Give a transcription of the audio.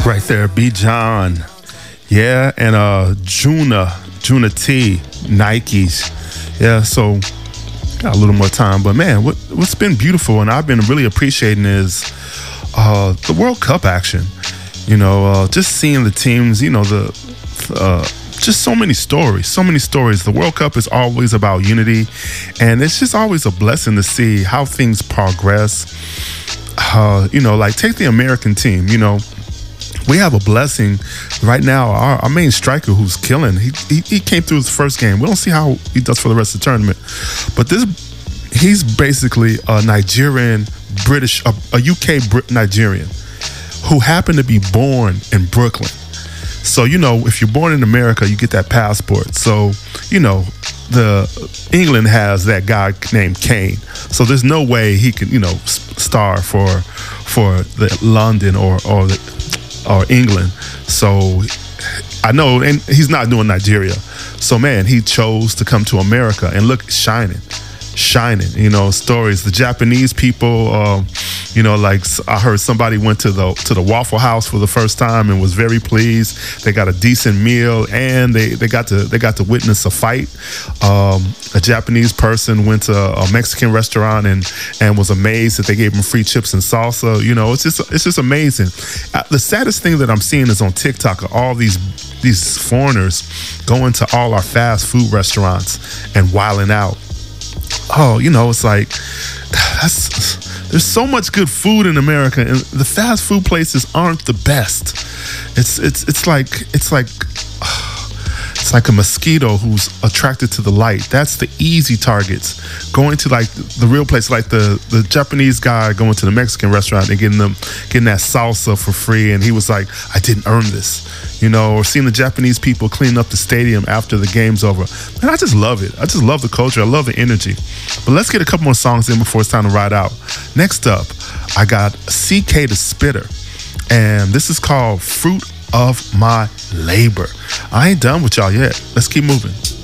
Right there, B. John. Yeah, and Juna T, Nikes. Yeah, so got a little more time. But man, what's been beautiful and I've been really appreciating is the World Cup action. You know, just seeing the teams, you know, just so many stories. The World Cup is always about unity, and it's just always a blessing to see how things progress. You know, like take the American team, you know, we have a blessing right now. Our main striker who's killing, he came through his first game. We don't see how he does for the rest of the tournament, but he's basically a Nigerian, British, a UK Nigerian who happened to be born in Brooklyn. So, you know, if you're born in America, you get that passport. So, you know, England has that guy named Kane. So there's no way he can, you know, star for the London or England. So I know, and he's not doing Nigeria. So man, he chose to come to America and look shining. You know, stories. The Japanese people, you know, like I heard somebody went to the Waffle House for the first time and was very pleased. They got a decent meal and they got to witness a fight. A Japanese person went to a Mexican restaurant and was amazed that they gave him free chips and salsa. You know, it's just amazing. The saddest thing that I'm seeing is on TikTok are all these foreigners going to all our fast food restaurants and wilding out. Oh, you know, it's like there's so much good food in America, and the fast food places aren't the best. It's like a mosquito who's attracted to the light. That's the easy targets. Going to like the real place, like the Japanese guy going to the Mexican restaurant and getting that salsa for free, and he was like, I didn't earn this. You know, or seeing the Japanese people clean up the stadium after the game's over. And I just love it. I just love the culture. I love the energy. But let's get a couple more songs in before it's time to ride out. Next up, I got CK the Spitter. And this is called Fruit of My Labor. I ain't done with y'all yet. Let's keep moving.